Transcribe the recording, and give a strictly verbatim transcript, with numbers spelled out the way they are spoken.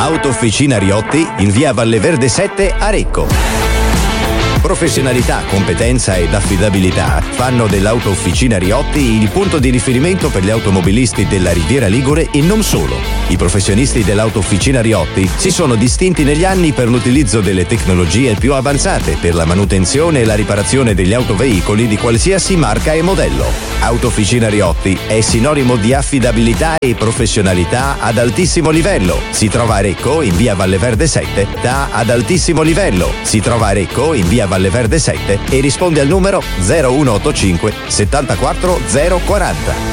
Autofficina Riotti in via Valleverde sette a Recco. Professionalità, competenza ed affidabilità fanno dell'Autofficina Riotti il punto di riferimento per gli automobilisti della Riviera Ligure e non solo. I professionisti dell'Autofficina Riotti si sono distinti negli anni per l'utilizzo delle tecnologie più avanzate per la manutenzione e la riparazione degli autoveicoli di qualsiasi marca e modello. Autofficina Riotti è sinonimo di affidabilità e professionalità ad altissimo livello. Si trova a Recco in via Valleverde sette, da ad altissimo livello. Si trova a Recco in via Valleverde sette e risponde al numero zero uno otto cinque settantaquattro zero quaranta.